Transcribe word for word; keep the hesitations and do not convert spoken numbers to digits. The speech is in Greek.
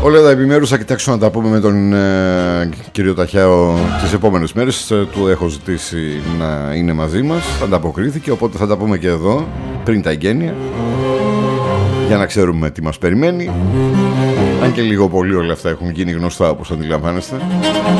Όλα τα επιμέρους θα κοιτάξω να τα πούμε με τον ε, κύριο Ταχιάο τις επόμενες μέρες. Ε, του έχω ζητήσει να είναι μαζί μας. Θα ανταποκρίθηκε, οπότε θα τα πούμε και εδώ πριν τα εγγένεια, για να ξέρουμε τι μας περιμένει. Αν και λίγο πολύ όλα αυτά έχουν γίνει γνωστά, όπως αντιλαμβάνεστε.